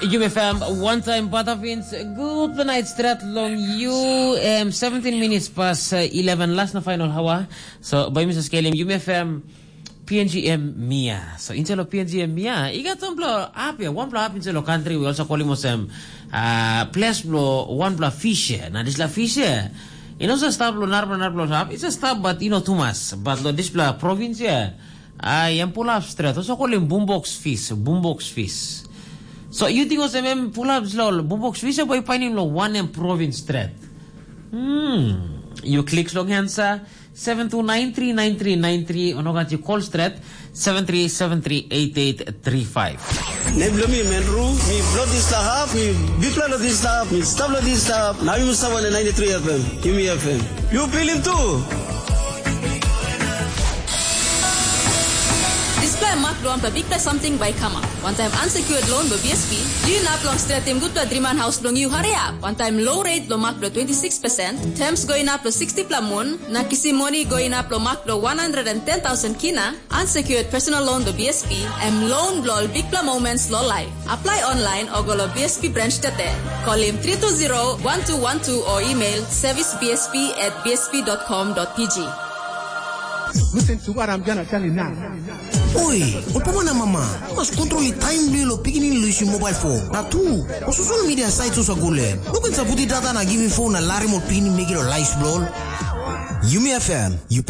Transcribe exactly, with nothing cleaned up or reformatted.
U F M, one time Batavins. Good night, strat long you. Um, seventeen minutes past uh, eleven. Last na final hawa. So, by Missus Kalim, U F M, P N G M Mia. So, inselo P N G M Mia. Iga tumplo api. One blow up inselo country. We also call him um, uh, plus blow one blow fish. Na this la fish. You know, so stop blow narblo narblo up. It's a stop, but you know too much. But lo this blow province. I am pull up strat. Also call him boombox fish. Boombox fish. So, you think was M pull-ups lo, bubok Swiss boy finding lo one M province threat. Hmm. You click lo hansa seven two nine three nine three nine three ono gat you call threat seven three seven three eight eight three five. Neblo mi menru mi blood is lahap mi bikla lo this lahap mi stab lo this lahap. Now you must have on the ninety-three F M. Give me F M. You feel him too. Display mark loan pa big plus something by Kama. One time unsecured loan by B S P. Do you not long straight team good to Dreaman house long you hurry up. One time low rate lo mark lo twenty-six percent. Terms going up lo sixty plamun. Na kisi money going up lo mark lo one hundred ten thousand kina. Unsecured personal loan do B S P. M loan blow big pla moments lo live. Apply online or go lo B S P branch tate. Call him three two zero one two one two or email servicebsp at b s p dot com dot p g. Listen to what I'm gonna tell you now. Oi, opo na mama. Mas control the time lo picking lo issue mobile phone. Na tu. O social media sites so gole. Look at the data na give phone na lari mo pin make it a live blow. U M F M, you